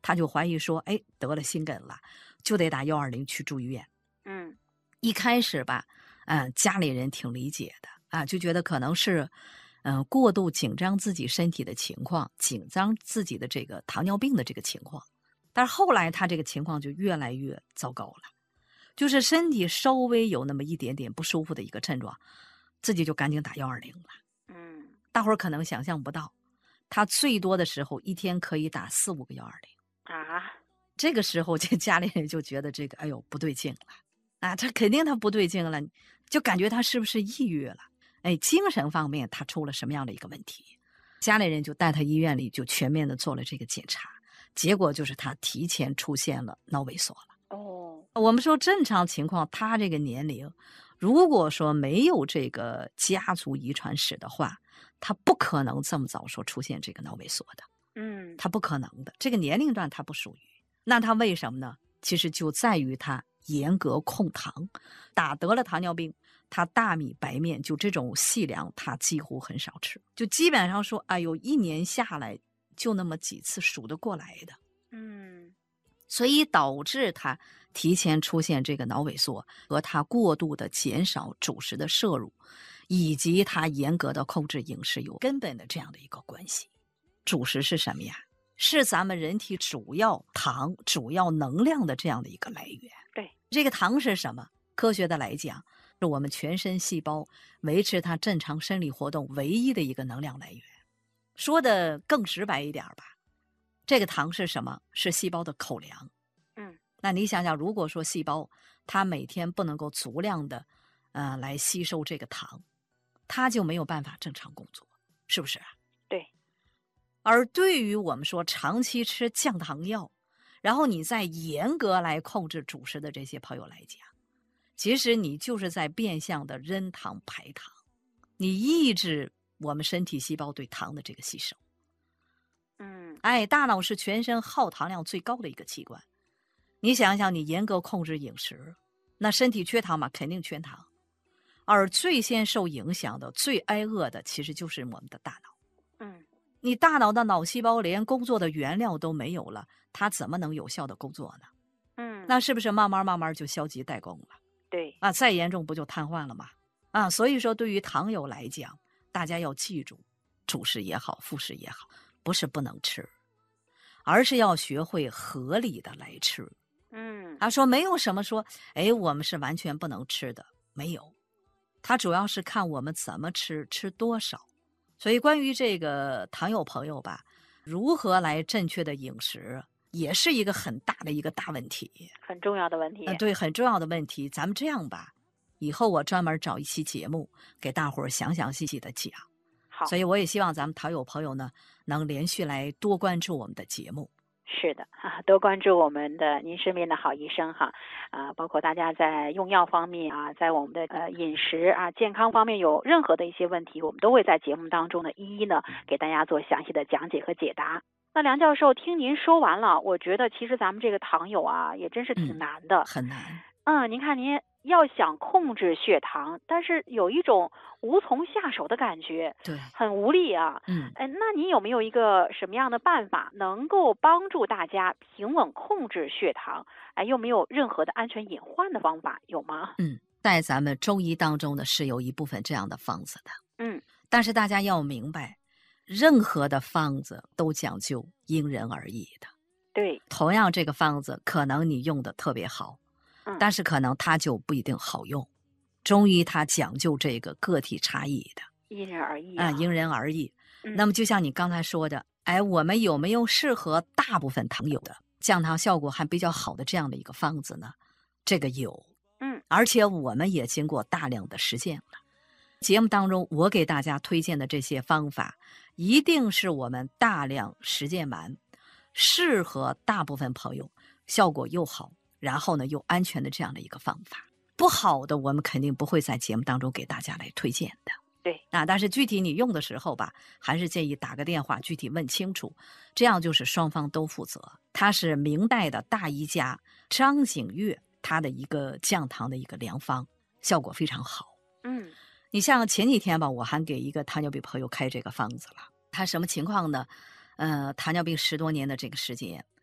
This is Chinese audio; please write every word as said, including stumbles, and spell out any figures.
他就怀疑说，哎，得了心梗了，就得打一二零去住医院。 嗯， 一开始吧，嗯，家里人挺理解的啊，就觉得可能是，嗯、呃，过度紧张自己身体的情况，紧张自己的这个糖尿病的这个情况。但是后来他这个情况就越来越糟糕了，就是身体稍微有那么一点点不舒服的一个症状，自己就赶紧打一二零了。 嗯， 大伙儿可能想象不到，他最多的时候一天可以打四五个一二零啊， 这个时候这家里人就觉得这个哎呦不对劲了啊，他肯定他不对劲了，就感觉他是不是抑郁了？哎，精神方面他出了什么样的一个问题？家里人就带他医院里就全面的做了这个检查，结果就是他提前出现了脑萎缩了。 哦， 我们说正常情况，他这个年龄，如果说没有这个家族遗传史的话，他不可能这么早说出现这个脑萎缩的， 嗯， 他不可能的。这个年龄段他不属于。那他为什么呢？其实就在于他严格控糖，打得了糖尿病，他大米白面就这种细粮他几乎很少吃，就基本上说，哎呦，一年下来就那么几次数得过来的。 嗯， 所以导致他提前出现这个脑萎缩，和他过度的减少主食的摄入，以及他严格的控制饮食有根本的这样的一个关系。主食是什么呀？是咱们人体主要糖、主要能量的这样的一个来源。 对， 这个糖是什么？科学的来讲，是我们全身细胞维持它正常生理活动唯一的一个能量来源。说的更直白一点吧，这个糖是什么？是细胞的口粮。 嗯， 那你想想，如果说细胞它每天不能够足量的，呃，来吸收这个糖，它就没有办法正常工作，是不是啊？ 对， 而对于我们说长期吃降糖药，然后你再严格来控制主食的这些朋友来讲，其实你就是在变相的扔糖排糖，你抑制我们身体细胞对糖的这个吸收。 嗯， 哎，大脑是全身耗糖量最高的一个器官。你想想，你严格控制饮食，那身体缺糖嘛，肯定缺糖。而最先受影响的、最挨饿的，其实就是我们的大脑。 嗯， 你大脑的脑细胞连工作的原料都没有了，它怎么能有效的工作呢？ 嗯， 那是不是慢慢慢慢就消极怠工了？ 对， 啊，再严重不就瘫痪了吗？啊，所以说对于糖友来讲，大家要记住，主食也好，副食也好，不是不能吃，而是要学会合理的来吃。 嗯， 他说没有什么说，哎，我们是完全不能吃的，没有。它主要是看我们怎么吃，吃多少。所以关于这个糖友朋友吧，如何来正确的饮食，也是一个很大的一个大问题。 很重要的问题。 嗯、呃，对，很重要的问题。咱们这样吧，以后我专门找一期节目给大伙儿详详细细的讲。 好， 所以我也希望咱们糖友朋友呢，能连续来多关注我们的节目。 是的啊，多关注我们的您身边的好医生哈，啊，包括大家在用药方面啊，在我们的呃饮食啊健康方面有任何的一些问题，我们都会在节目当中呢一一呢给大家做详细的讲解和解答。那梁教授，听您说完了，我觉得其实咱们这个糖友啊也真是挺嗯， 难的。 很难。 嗯，您看您要想控制血糖，但是有一种无从下手的感觉， 对， 很无力啊。 嗯。 哎，那您有没有一个什么样的办法能够帮助大家平稳控制血糖？哎，又没有任何的安全隐患的方法，有吗？ 嗯，在咱们中医当中呢，是有一部分这样的方子的。 嗯， 但是大家要明白，任何的方子都讲究因人而异的。 对， 同样这个方子，可能你用的特别好， 嗯， 但是可能它就不一定好用。中医它讲究这个个体差异的， 因人而异啊、 啊。 因人而异。 嗯那么就像你刚才说的，哎，我们有没有适合大部分糖友的降糖效果还比较好的这样的一个方子呢？这个有， 嗯， 而且我们也经过大量的实践了。节目当中我给大家推荐的这些方法，一定是我们大量实践完，适合大部分朋友，效果又好，然后呢又安全的这样的一个方法。不好的我们肯定不会在节目当中给大家来推荐的。 对， 啊，但是具体你用的时候吧，还是建议打个电话具体问清楚，这样就是双方都负责。它是明代的大医家张景岳他的一个降糖的一个良方，效果非常好。 嗯， 你像前几天吧，我还给一个糖尿病朋友开这个方子了。他什么情况呢？呃，糖尿病十多年的这个时间，